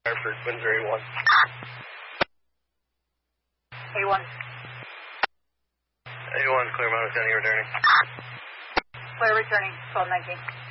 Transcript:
Hartford, Windsor A1. A1. A1, Clear Mountain County returning. Clear returning, 1219.